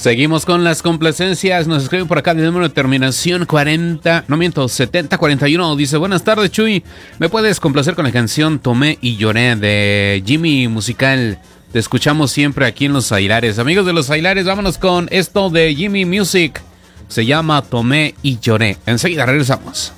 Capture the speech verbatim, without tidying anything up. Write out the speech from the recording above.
Seguimos con las complacencias. Nos escribe por acá el número de terminación cuarenta, no miento, setenta cuarenta y uno. Dice: buenas tardes, Chuy. ¿Me puedes complacer con la canción Tomé y Lloré de Jimmy Musical? Te escuchamos siempre aquí en Los Airares. Amigos de Los Airares, vámonos con esto de Jimmy Music. Se llama Tomé y Lloré. Enseguida regresamos.